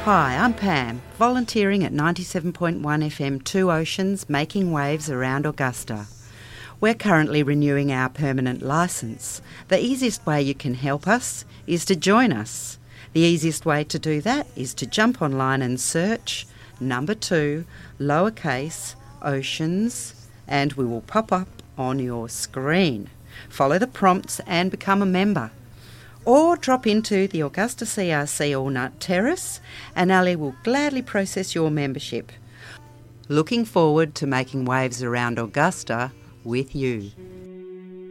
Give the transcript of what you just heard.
Hi, I'm Pam, volunteering at 97.1 FM 2 Oceans, making waves around Augusta. We're currently renewing our permanent licence. The easiest way you can help us is to join us. The easiest way to do that is to jump online and search number 2, lowercase, Oceans, and we will pop up on your screen. Follow the prompts and become a member. Or drop into the Augusta CRC Allnut Terrace and Ali will gladly process your membership. Looking forward to making waves around Augusta with you.